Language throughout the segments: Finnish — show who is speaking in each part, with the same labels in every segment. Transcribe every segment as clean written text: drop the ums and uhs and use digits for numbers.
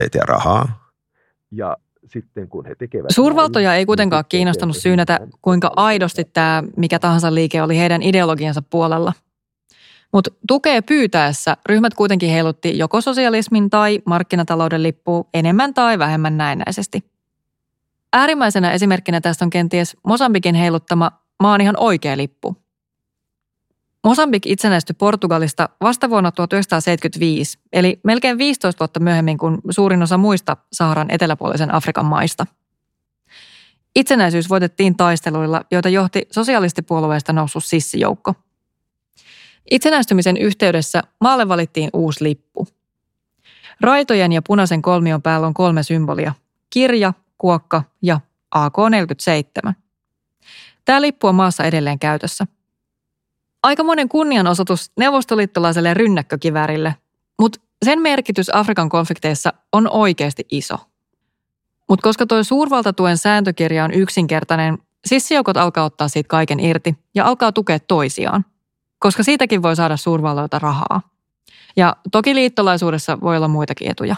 Speaker 1: ja rahaa. Ja sitten kun he tekevät
Speaker 2: suurvaltoja ei kuitenkaan kiinnostanut syynätä, kuinka aidosti tämä mikä tahansa liike oli heidän ideologiansa puolella. Mutta tukea pyytäessä ryhmät kuitenkin heilutti joko sosialismin tai markkinatalouden lippua enemmän tai vähemmän näennäisesti. Äärimmäisenä esimerkkinä tästä on kenties Mosambikin heiluttama maan ihan oikea lippu. Mosambik itsenäistyi Portugalista vasta vuonna 1975, eli melkein 15 vuotta myöhemmin kuin suurin osa muista Saharan eteläpuolisen Afrikan maista. Itsenäisyys voitettiin taisteluilla, joita johti sosialistipuolueesta noussut sissijoukko. Itsenäistymisen yhteydessä maalle valittiin uusi lippu. Raitojen ja punaisen kolmion päällä on 3 symbolia: kirja, kuokka ja AK-47. Tämä lippu on maassa edelleen käytössä. Aikamoinen kunnianosoitus neuvostoliittolaiselle rynnäkkökiväärille, mutta sen merkitys Afrikan konflikteissa on oikeasti iso. Mutta koska tuo suurvaltatuen sääntökirja on yksinkertainen, sissijoukot alkaa ottaa siitä kaiken irti ja alkaa tukea toisiaan, koska siitäkin voi saada suurvalloilta rahaa. Ja toki liittolaisuudessa voi olla muitakin etuja.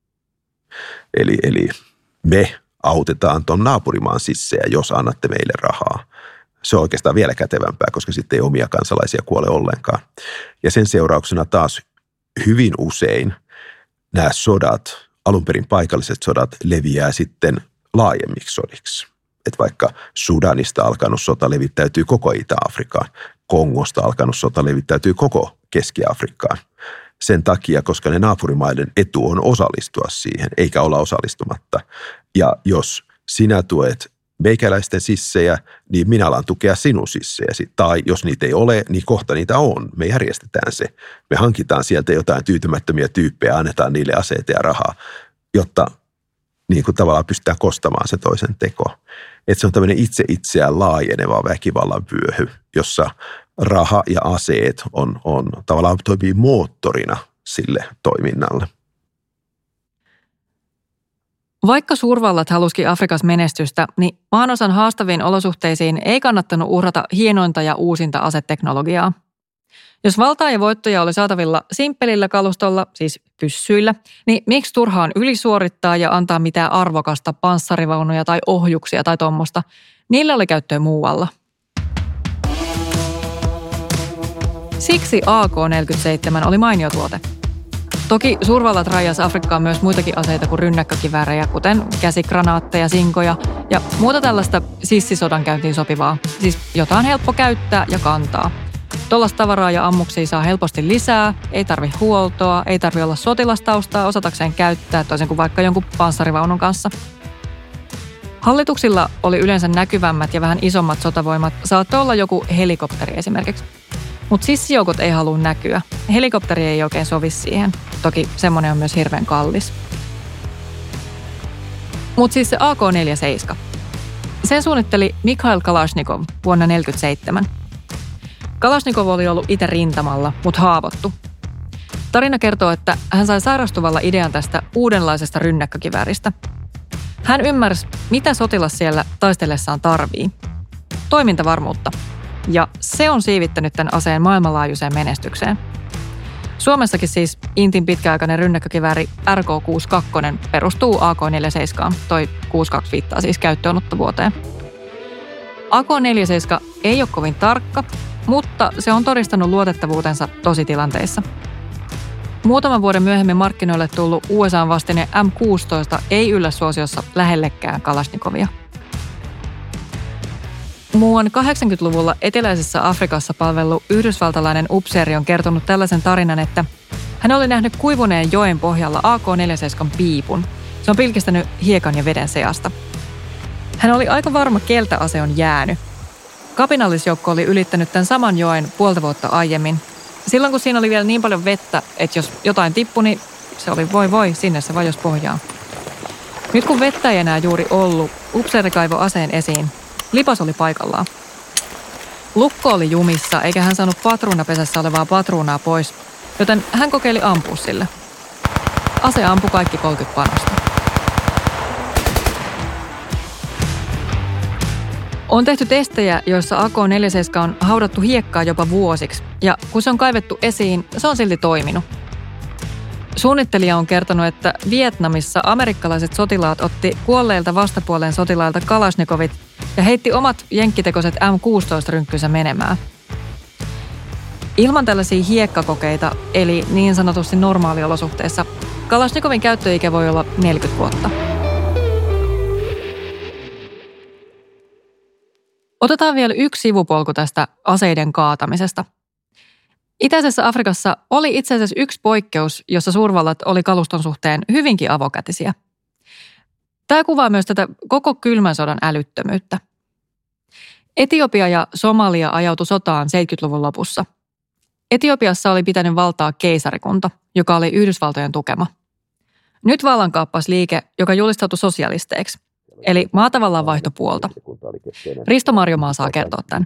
Speaker 1: Eli me autetaan ton naapurimaan sissejä, jos annatte meille rahaa. Se on oikeastaan vielä kätevämpää, koska sitten ei omia kansalaisia kuole ollenkaan. Ja sen seurauksena taas hyvin usein nämä sodat, alun perin paikalliset sodat, leviää sitten laajemmiksi sodiksi. Että vaikka Sudanista alkanut sota levittäytyy koko Itä-Afrikaan, Kongosta alkanut sota levittäytyy koko Keski-Afrikkaan. Sen takia, koska ne naapurimaiden etu on osallistua siihen, eikä olla osallistumatta. Ja jos sinä tuet meikäläisten sissejä, niin minä alan tukea sinun sissejäsi. Tai jos niitä ei ole, niin kohta niitä on. Me järjestetään se. Me hankitaan sieltä jotain tyytymättömiä tyyppejä, annetaan niille aseita ja rahaa, jotta niin kuin tavallaan pystytään kostamaan se toisen teko. Että se on tämmöinen itseään laajeneva väkivallan vyöhy, jossa raha ja aseet on tavallaan toimii moottorina sille toiminnalle.
Speaker 2: Vaikka suurvallat halusikin Afrikassa menestystä, niin maanosan haastaviin olosuhteisiin ei kannattanut uhrata hienointa ja uusinta aseteknologiaa. Jos valtaa ja voittoja oli saatavilla simppelillä kalustolla, siis pyssyillä, niin miksi turhaan ylisuorittaa ja antaa mitään arvokasta panssarivaunuja tai ohjuksia tai tommosta? Niillä oli käyttöä muualla. Siksi AK-47 oli mainio tuote. Toki suurvallat rajasi Afrikkaan myös muitakin aseita kuin rynnäkkökiväärejä, kuten käsikranaatteja, sinkoja ja muuta tällaista sissisodan käyntiin sopivaa. Siis jotain helppo käyttää ja kantaa. Tuollaista tavaraa ja ammuksia saa helposti lisää, ei tarvi huoltoa, ei tarvi olla sotilastaustaa osatakseen käyttää, toisin kuin vaikka jonkun panssarivaunun kanssa. Hallituksilla oli yleensä näkyvämmät ja vähän isommat sotavoimat, saattoi olla joku helikopteri esimerkiksi. Mutta sissijoukot ei halua näkyä. Helikopteri ei oikein sovi siihen. Toki semmoinen on myös hirveän kallis. Mutta siis se AK-47. Sen suunnitteli Mikhail Kalashnikov vuonna 1947. Kalashnikov oli ollut itse rintamalla, mutta haavoittu. Tarina kertoo, että hän sai sairastuvalla idean tästä uudenlaisesta rynnäkkökivääristä. Hän ymmärsi, mitä sotilas siellä taistellessaan tarvii. Toimintavarmuutta. Ja se on siivittänyt tämän aseen maailmanlaajuiseen menestykseen. Suomessakin siis Intin pitkäaikainen rynnäkkökivääri RK-62 perustuu AK-47, toi 62 viittaa siis käyttöönottovuoteen. AK-47 ei ole kovin tarkka, mutta se on todistanut luotettavuutensa tositilanteissa. Muutaman vuoden myöhemmin markkinoille tullut USA:n vastine M16 ei yllä suosiossa lähellekään Kalashnikovia. Muuan 80-luvulla eteläisessä Afrikassa palvellut yhdysvaltalainen upseeri on kertonut tällaisen tarinan, että hän oli nähnyt kuivuneen joen pohjalla AK-47 piipun. Se on pilkistänyt hiekan ja veden seasta. Hän oli aika varma, keltä ase on jäänyt. Kapinallisjoukko oli ylittänyt tämän saman joen puolta vuotta aiemmin. Silloin kun siinä oli vielä niin paljon vettä, että jos jotain tippui, niin se oli voi, sinne se vajosi pohjaan. Nyt kun vettä ei enää juuri ollut, upseeri kaivoi aseen esiin. Lipas oli paikallaan. Lukko oli jumissa, eikä hän saanut patruunapesässä olevaa patruunaa pois, joten hän kokeili ampua sille. Ase ampui kaikki 30 panosta. On tehty testejä, joissa AK-47 on haudattu hiekkaa jopa vuosiksi, ja kun se on kaivettu esiin, se on silti toiminut. Suunnittelija on kertonut, että Vietnamissa amerikkalaiset sotilaat otti kuolleilta vastapuolen sotilailta kalasnikovit ja heitti omat jenkkitekoiset M16-rynkkynsä menemään. Ilman tällaisia hiekkakokeita, eli niin sanotusti normaaliolosuhteissa, kalasnikovin käyttöikä voi olla 40 vuotta. Otetaan vielä yksi sivupolku tästä aseiden kaatamisesta. Itäisessä Afrikassa oli itse asiassa yksi poikkeus, jossa suurvallat oli kaluston suhteen hyvinkin avokätisiä. Tämä kuvaa myös tätä koko kylmän sodan älyttömyyttä. Etiopia ja Somalia ajautui sotaan 70-luvun lopussa. Etiopiassa oli pitänyt valtaa keisarikunta, joka oli Yhdysvaltojen tukema. Nyt vallan kaappasi liike, joka julistautui sosialisteiksi, eli maa tavallaan vaihtoi puolta. Risto Marjomaa saa kertoa tämän.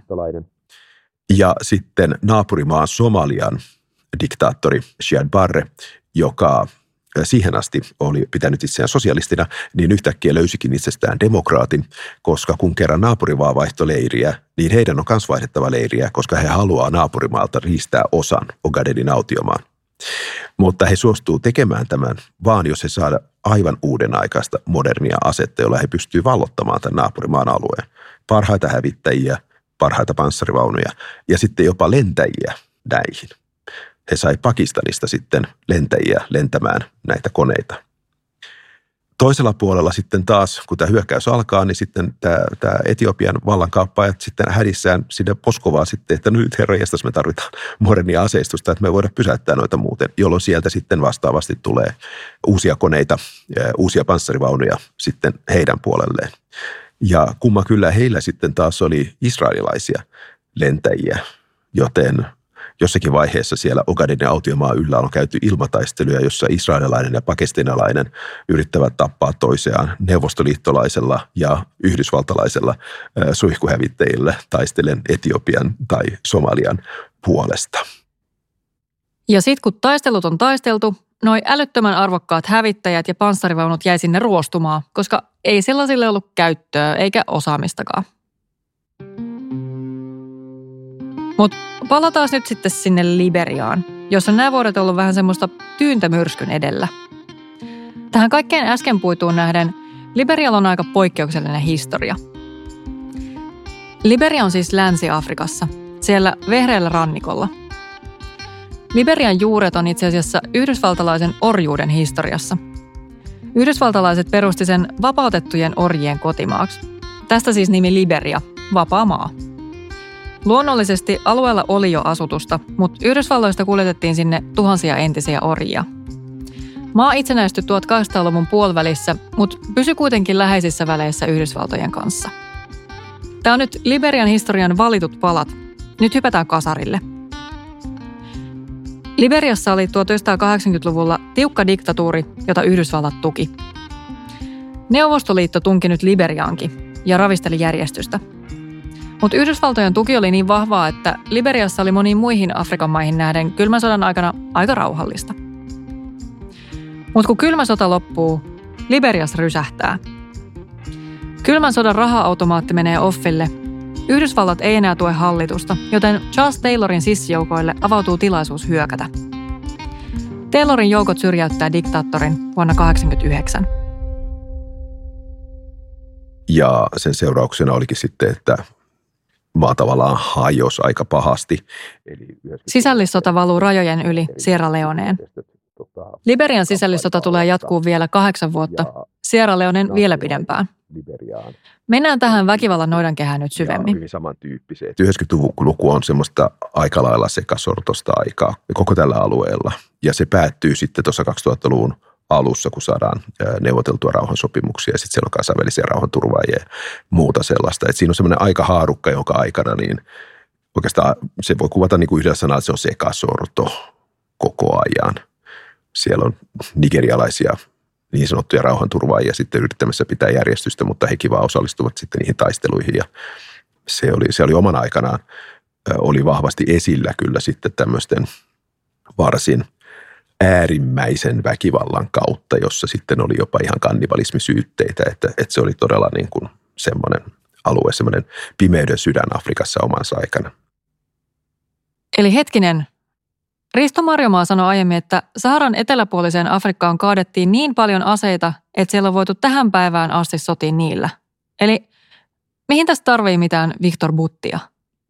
Speaker 1: Ja sitten naapurimaan Somalian diktaattori Siad Barre, joka siihen asti oli pitänyt itseään sosialistina, niin yhtäkkiä löysikin itsestään demokraatin, koska kun kerran naapurimaa vaihtoi leiriä, niin heidän on myös vaihdettava leiriä, koska he haluaa naapurimaalta riistää osan Ogadenin autiomaan. Mutta he suostuu tekemään tämän, vaan jos he saada aivan uuden aikaista modernia asetta, jolla he pystyvät vallottamaan tämän naapurimaan alueen. Parhaita hävittäjiä, parhaita panssarivaunuja ja sitten jopa lentäjiä näihin. He sai Pakistanista sitten lentäjiä lentämään näitä koneita. Toisella puolella sitten taas, kun tämä hyökkäys alkaa, niin sitten tämä Etiopian vallankaappaajat sitten hädissään sinne Moskovaan sitten, että nyt herranjestas me tarvitaan modernia aseistusta, että me voidaan pysäyttää noita muuten, jolloin sieltä sitten vastaavasti tulee uusia koneita, uusia panssarivaunuja sitten heidän puolelleen. Ja kumma kyllä heillä sitten taas oli israelilaisia lentäjiä, joten jossakin vaiheessa siellä Ogadenin autiomaan yllä on käyty ilmataisteluja, jossa israelilainen ja pakistanilainen yrittävät tappaa toisiaan neuvostoliittolaisella ja yhdysvaltalaisella suihkuhävittäjillä taistellen Etiopian tai Somalian puolesta.
Speaker 2: Ja sitten kun taistelut on taisteltu, noi älyttömän arvokkaat hävittäjät ja panssarivaunut jäi sinne ruostumaan, koska ei sellaisille ollut käyttöä eikä osaamistakaan. Mutta palataan nyt sitten sinne Liberiaan, jossa nämä vuodet on ollut vähän semmoista tyyntä myrskyn edellä. Tähän kaikkeen äsken puituun nähden Liberialla on aika poikkeuksellinen historia. Liberia on siis Länsi-Afrikassa, siellä vehreällä rannikolla. Liberian juuret on itse asiassa yhdysvaltalaisen orjuuden historiassa. Yhdysvaltalaiset perusti sen vapautettujen orjien kotimaaksi. Tästä siis nimi Liberia, vapaa maa. Luonnollisesti alueella oli jo asutusta, mutta Yhdysvalloista kuljetettiin sinne tuhansia entisiä orjia. Maa itsenäistyi 1800-luvun puolivälissä, mutta pysyi kuitenkin läheisissä väleissä Yhdysvaltojen kanssa. Tämä on nyt Liberian historian valitut palat. Nyt hypätään kasarille. Liberiassa oli 1980-luvulla tiukka diktatuuri, jota Yhdysvallat tuki. Neuvostoliitto tunki nyt Liberiaankin ja ravisteli järjestystä. Mutta Yhdysvaltojen tuki oli niin vahvaa, että Liberiassa oli moniin muihin Afrikan maihin nähden kylmän sodan aikana aika rauhallista. Mutta kun kylmä sota loppuu, Liberiassa rysähtää. Kylmän sodan raha-automaatti menee offille. Yhdysvallat ei enää tue hallitusta, joten Charles Taylorin sissijoukoille avautuu tilaisuus hyökätä. Taylorin joukot syrjäyttää diktaattorin vuonna 1989.
Speaker 1: Ja sen seurauksena olikin sitten, että maa tavallaan hajosi aika pahasti.
Speaker 2: Sisällissota valuu rajojen yli Sierra Leoneen. Liberian sisällissota tulee jatkuu vielä 8 vuotta, Sierra Leonen vielä pidempään. Mennään tähän väkivallan noidankehään nyt syvemmin.
Speaker 1: Hyvin samantyyppiseen. 90-luku on semmoista aika lailla sekasortosta aikaa koko tällä alueella. Ja se päättyy sitten tuossa 2000-luvun alussa, kun saadaan neuvoteltua rauhansopimuksia ja sitten siellä on kansainvälisiä rauhanturvaajia ja muuta sellaista. Et siinä on semmoinen aika haarukka, jonka aikana niin oikeastaan se voi kuvata niin kuin yhdellä sanalla, että se on sekasorto koko ajan. Siellä on nigerialaisia niin sanottuja rauhanturvaajia sitten yrittämässä pitää järjestystä, mutta hekin vaan osallistuvat sitten niihin taisteluihin ja se oli oman aikanaan, oli vahvasti esillä kyllä sitten tämmöisten varsin äärimmäisen väkivallan kautta, jossa sitten oli jopa ihan kannibalismisyytteitä, että se oli todella niin kuin semmoinen alue, semmoinen pimeyden sydän Afrikassa omansa aikana.
Speaker 2: Eli hetkinen, Risto Marjomaa sanoi aiemmin, että Saharan eteläpuoliseen Afrikkaan kaadettiin niin paljon aseita, että siellä on voitu tähän päivään asti sotia niillä. Eli mihin tästä tarvii mitään Victor Buttia?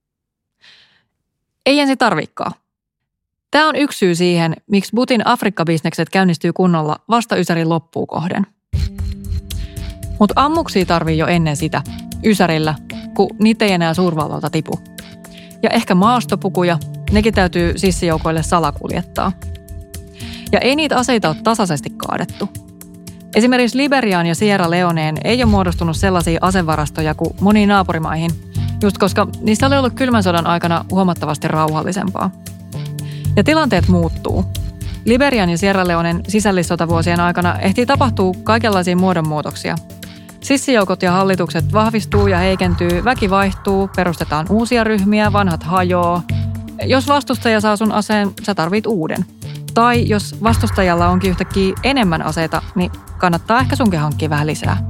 Speaker 2: Ei ensin tarvikaan. Tämä on yksi syy siihen, miksi Butin Afrikka-bisnekset käynnistyy kunnolla vasta Ysärin loppuun kohden. Mutta ammuksia tarvii jo ennen sitä, Ysärillä, kun niitä ei enää suurvallalta tipu. Ja ehkä maastopukuja, nekin täytyy sissijoukoille salakuljettaa. Ja ei niitä aseita ole tasaisesti kaadettu. Esimerkiksi Liberiaan ja Sierra Leoneen ei ole muodostunut sellaisia asevarastoja kuin moniin naapurimaihin, just koska niissä oli ollut kylmän sodan aikana huomattavasti rauhallisempaa. Ja tilanteet muuttuu. Liberian ja Sierra Leonen sisällissotavuosien aikana ehtii tapahtua kaikenlaisia muodonmuutoksia. Sissijoukot ja hallitukset vahvistuu ja heikentyy, väki vaihtuu, perustetaan uusia ryhmiä, vanhat hajoaa. Jos vastustaja saa sun aseen, sä tarvit uuden. Tai jos vastustajalla onkin yhtäkkiä enemmän aseita, niin kannattaa ehkä sunkin hankkia vähän lisää.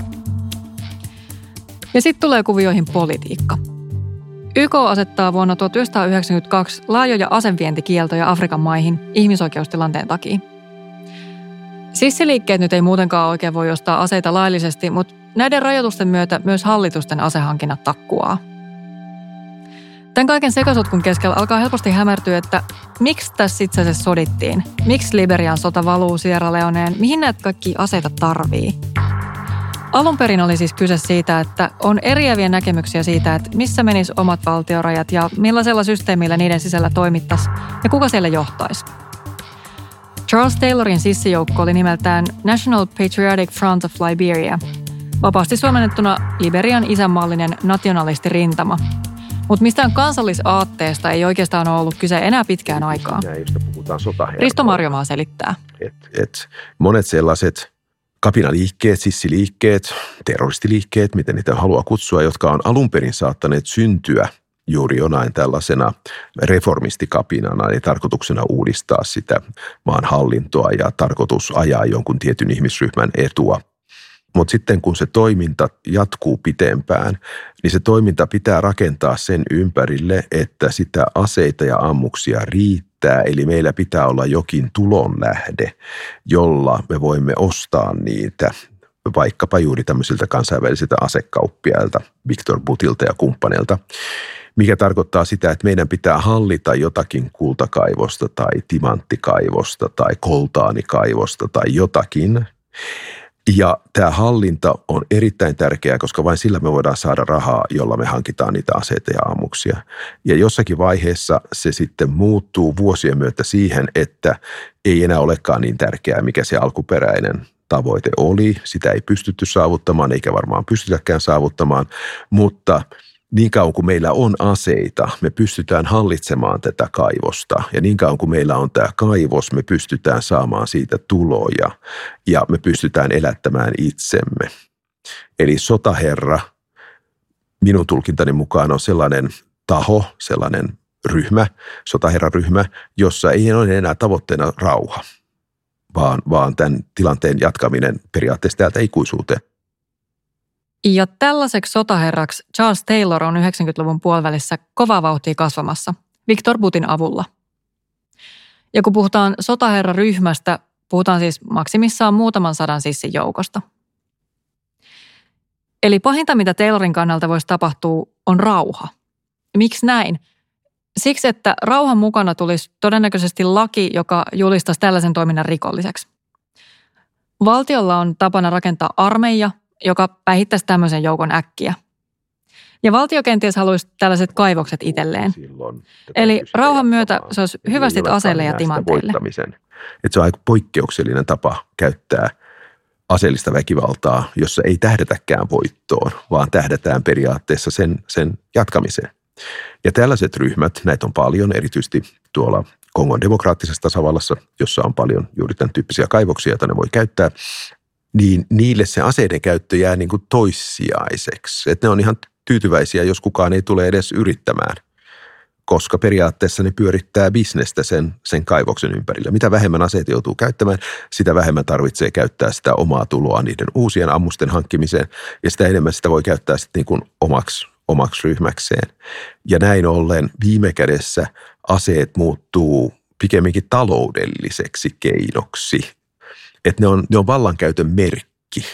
Speaker 2: Ja sitten tulee kuvioihin politiikka. YK asettaa vuonna 1992 laajoja asevientikieltoja Afrikan maihin ihmisoikeustilanteen takia. Sissiliikkeet nyt ei muutenkaan oikein voi ostaa aseita laillisesti, mutta näiden rajoitusten myötä myös hallitusten asehankinnat takkuaa. Tämän kaiken sekasotkun keskellä alkaa helposti hämärtyä, että miksi tässä itse asiassa sodittiin? Miksi Liberian sota valuu Sierra Leoneen? Mihin näitä kaikki aseita tarvii? Alun perin oli siis kyse siitä, että on eriäviä näkemyksiä siitä, että missä menis omat valtiorajat ja millaisella systeemillä niiden sisällä toimittaisi ja kuka siellä johtaisi. Charles Taylorin sissijoukko oli nimeltään National Patriotic Front of Liberia, vapaasti suomennettuna Liberian isänmaallinen nationalistirintama. Mutta mistään kansallisaatteesta ei oikeastaan ole ollut kyse enää pitkään aikaa. Risto Marjomaa selittää.
Speaker 1: Monet sellaiset kapinaliikkeet, sissiliikkeet, terroristiliikkeet, miten niitä haluaa kutsua, jotka on alun perin saattaneet syntyä juuri jonain tällaisena reformistikapinana, eli tarkoituksena uudistaa sitä maan hallintoa ja tarkoitus ajaa jonkun tietyn ihmisryhmän etua. Mutta sitten kun se toiminta jatkuu pitempään, niin se toiminta pitää rakentaa sen ympärille, että sitä aseita ja ammuksia riittää. Eli meillä pitää olla jokin tulonlähde, jolla me voimme ostaa niitä vaikkapa juuri tämmöisiltä kansainvälisiltä asekauppiailta, Victor Butilta ja kumppaneilta, mikä tarkoittaa sitä, että meidän pitää hallita jotakin kultakaivosta tai timanttikaivosta tai koltaanikaivosta tai jotakin. Ja tämä hallinta on erittäin tärkeää, koska vain sillä me voidaan saada rahaa, jolla me hankitaan niitä aseita ja ammuksia. Ja jossakin vaiheessa se sitten muuttuu vuosien myötä siihen, että ei enää olekaan niin tärkeää, mikä se alkuperäinen tavoite oli. Sitä ei pystytty saavuttamaan, eikä varmaan pystytäkään saavuttamaan, mutta niin kauan kuin meillä on aseita, me pystytään hallitsemaan tätä kaivosta. Ja niin kauan kuin meillä on tämä kaivos, me pystytään saamaan siitä tuloja ja me pystytään elättämään itsemme. Eli sotaherra, minun tulkintani mukaan on sellainen taho, sellainen ryhmä, sotaherraryhmä, jossa ei ole enää tavoitteena rauha, vaan tämän tilanteen jatkaminen periaatteessa täältä ikuisuuteen.
Speaker 2: Ja tällaiseksi sotaherraksi Charles Taylor on 90-luvun puolivälissä kovaa vauhtia kasvamassa, Victor Butin avulla. Ja kun puhutaan sotaherraryhmästä, puhutaan siis maksimissaan muutaman sadan sissin joukosta. Eli pahinta, mitä Taylorin kannalta voisi tapahtua, on rauha. Miksi näin? Siksi, että rauhan mukana tulisi todennäköisesti laki, joka julistaisi tällaisen toiminnan rikolliseksi. Valtiolla on tapana rakentaa armeija, joka päihittäisi tämmöisen joukon äkkiä. Ja valtio kenties haluaisi tällaiset kaivokset itselleen. Eli rauhan myötä se olisi hyvästit aseille ja timanteille.
Speaker 1: Että se on aika poikkeuksellinen tapa käyttää aseellista väkivaltaa, jossa ei tähdätäkään voittoon, vaan tähdätään periaatteessa sen jatkamiseen. Ja tällaiset ryhmät, näitä on paljon, erityisesti tuolla Kongon demokraattisessa tasavallassa, jossa on paljon juuri tämän tyyppisiä kaivoksia, joita ne voi käyttää, niin niille se aseiden käyttö jää niin kuin toissijaiseksi. Että ne on ihan tyytyväisiä, jos kukaan ei tule edes yrittämään, koska periaatteessa ne pyörittää bisnestä sen kaivoksen ympärillä. Mitä vähemmän aseita joutuu käyttämään, sitä vähemmän tarvitsee käyttää sitä omaa tuloa niiden uusien ammusten hankkimiseen, ja sitä enemmän sitä voi käyttää sitten niin kuin omaksi ryhmäkseen. Ja näin ollen viime kädessä aseet muuttuu pikemminkin taloudelliseksi keinoksi. Että ne on vallankäytön merkki.